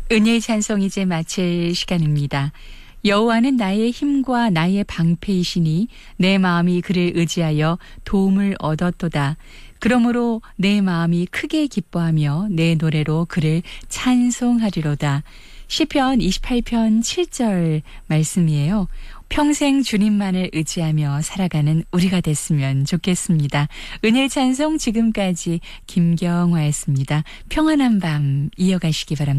은혜의 찬송 이제 마칠 시간입니다. 여호와는 나의 힘과 나의 방패이시니 내 마음이 그를 의지하여 도움을 얻었도다. 그러므로 내 마음이 크게 기뻐하며 내 노래로 그를 찬송하리로다. 시편 28편 7절 말씀이에요. 평생 주님만을 의지하며 살아가는 우리가 됐으면 좋겠습니다. 은혜의 찬송 지금까지 김경화였습니다. 평안한 밤 이어가시기 바랍니다.